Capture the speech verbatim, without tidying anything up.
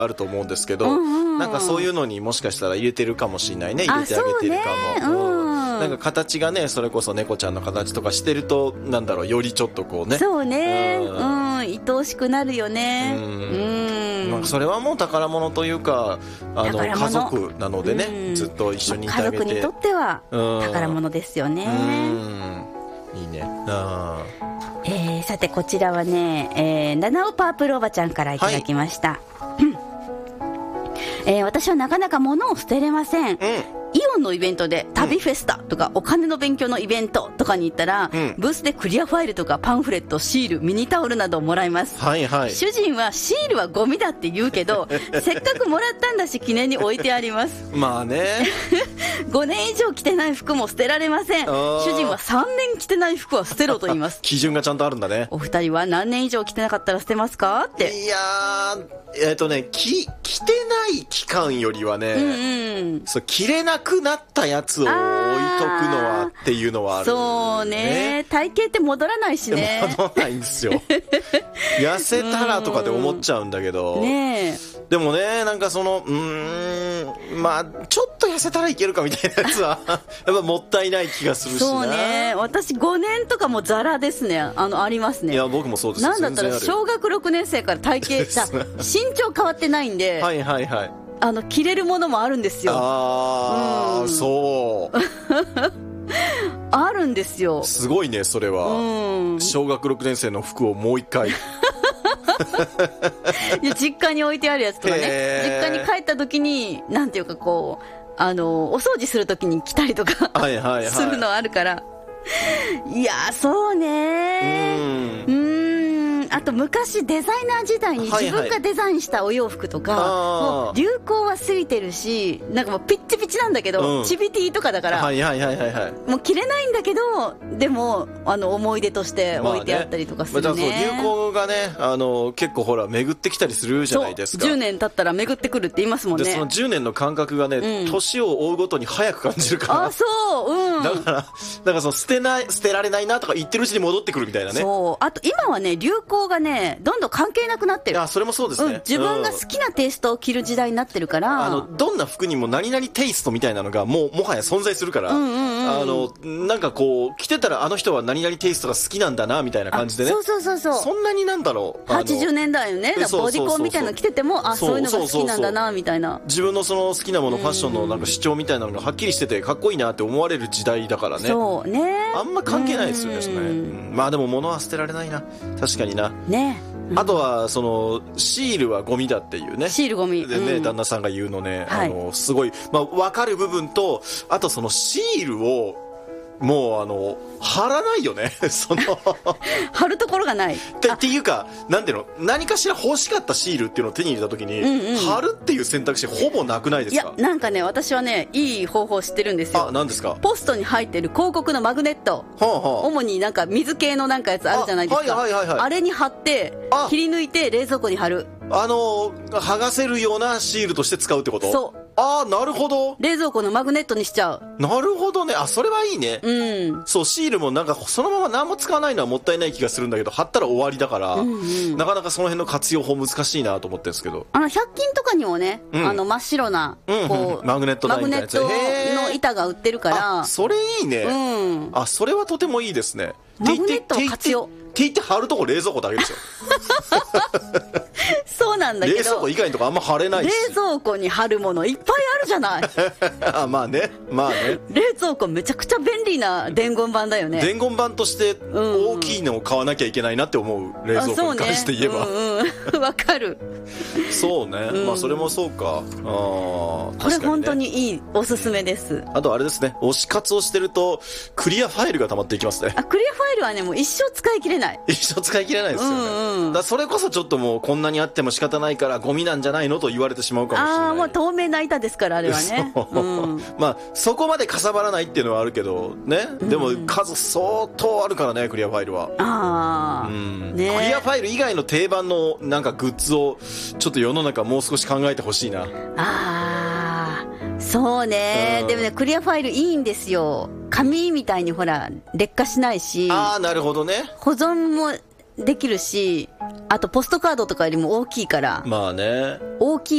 あると思うんですけど、 うんうんうん、 なんかそういうのにもしかしたら入れてるかもしれないね。入れてあげてるかも、うん、なんか形がね、それこそ猫ちゃんの形とかしてると、なんだろう、よりちょっとこうね、 そうね、 うん、 うん、愛おしくなるよね。うん、 うん、なんかそれはもう宝物というか、あの家族なのでね、うん、ずっと一緒にいてあげて、 家族にとっては宝物ですよね。 うん、いいね。あ、 えー、さてこちらはね、えー、七尾パープルおばちゃんからいただきました、はい、えー、私はなかなか物を捨てれません、うん、イオンのイベントで旅フェスタとか、うん、お金の勉強のイベントとかに行ったら、うん、ブースでクリアファイルとかパンフレット、シール、ミニタオルなどをもらいます、はいはい、主人はシールはゴミだって言うけどせっかくもらったんだし記念に置いてありますまあねごねん以上着てない服も捨てられません。主人はさんねん着てない服は捨てろと言います基準がちゃんとあるんだね。 お二人は何年以上着てなかったら捨てますかって。 いやー、えっとね、き着てない期間よりはね、うんうん、そう着れなくなったやつを置いとくのはっていうのはある、ね、 そうね、体型って戻らないしね。 戻らないんですよ痩せたらとかって思っちゃうんだけど、ね、でもね、なんかそのうーん、まあちょっと痩せたらいけるかみたいなやつはやっぱもったいない気がするしな。 そうね、私ごねんとかもザラですね。あのありますね。 いや僕もそうです。 なんだったら小学ろくねん生から体型身長変わってないんで、 はいはいはい、 あの着れるものもあるんですよ。 ああ、うん、そうあるんですよ。 すごいねそれは、うん、小学ろくねん生の服をもう一回いや実家に置いてあるやつとかね、実家に帰った時になんていうかこう、あのお掃除する時に着たりとかはいはい、はい、するのあるから、いやそうね、うん、あと昔デザイナー時代に自分がデザインしたお洋服とか、はいはい、もう流行は過ぎてるし、なんかもうピッチピチなんだけど、うん、チビティとかだから、はいはいはいはいはい、もう着れないんだけど、でもあの思い出として置いてあったりとかするね。まあね、まあ、そう流行がね、あの結構ほら巡ってきたりするじゃないですか。じゅうねん経ったら巡ってくるって言いますもんね。でそのじゅうねんの感覚がね、うん、年を追うごとに早く感じるから。あ、そう、うん、だからだからその捨てない捨てられないなとか言ってるうちに戻ってくるみたいなね。そう、あと今はね流行がねどんどん関係なくなってる。いやそれもそうですね、うん、自分が好きなテイストを着る時代になってるから、あのどんな服にも何々テイストみたいなのがもうもはや存在するから、うんうんうん、あのなんかこう着てたらあの人は何々テイストが好きなんだなみたいな感じでね。そうそうそうそう、そんなになんだろう、はちじゅうねんだいのね、ボディコンみたいなの着てても、あ、そういうのが好きなんだなみたいな、自分のその好きなもの、ファッションのなんか主張みたいなのがはっきりしててかっこいいなって思われる時代だからね。そうね、あんま関係ないですよね、それ、うん、まあでも物は捨てられないな、確かになね。あとはそのシールはゴミだっていうね、シールゴミでね、うん、旦那さんが言うのね、はい、あのすごい、まあ、分かる部分と、あとそのシールをもうあの貼らないよねその貼るところがないってっていうか、なんていうの、何かしら欲しかったシールっていうのを手に入れた時に、うんうん、貼るっていう選択肢ほぼなくないですか。いやなんかね、私はねいい方法知ってるんですよ。あ、何ですか。ポストに入ってる広告のマグネット、はあはあ、主になんか水系のなんかやつあるじゃないですか。 あ,、はいはいはいはい、あれに貼って切り抜いて冷蔵庫に貼る、あの剥がせるようなシールとして使うってこと。そう、ああなるほど、冷蔵庫のマグネットにしちゃう。なるほどね、あ、それはいいね。うん、そう、シールもなんかそのまま何も使わないのはもったいない気がするんだけど、貼ったら終わりだから、うんうん、なかなかその辺の活用法難しいなと思ってるんですけど、あのひゃく均とかにもね、うん、あの真っ白なこう、うん、マグネットみたいなやつ、マグネットの板が売ってるから、あ、それいいね、うん、あ、それはとてもいいですね。マグネットを活用って言って貼るとこ冷蔵庫だけですよそうなんだけど冷蔵庫以外のとこあんま貼れないし、冷蔵庫に貼るものいっぱいあるじゃないあ、まあね、まあね、冷蔵庫めちゃくちゃ便利な伝言板だよね。伝言板として大きいのを買わなきゃいけないなって思う、冷蔵庫に関して言えば、うんうん、わかるそうね、うん、まあそれもそうか。あ、これ本当にいい、おすすめです。あとあれですね、推し活をしてるとクリアファイルが溜まっていきますね。あ、クリアファイルはねもう一生使い切れない、一生使い切れないですよね、うんうん、だそれこそちょっともうこんなにあっても仕方ないからゴミなんじゃないのと言われてしまうかもしれない。ああ、もう透明な板ですからあれはね、うん、まあそこまでかさばらないっていうのはあるけどね、でも数相当あるからね、クリアファイルは。ああ、うん、ね、クリアファイル以外の定番のなんかグッズをちょっと世の中もう少し考えてほしいな。ああ、そうね、うん、でもねクリアファイルいいんですよ。紙みたいにほら劣化しないし、ああなるほどね、保存もできるし、あとポストカードとかよりも大きいから、まあね、大きい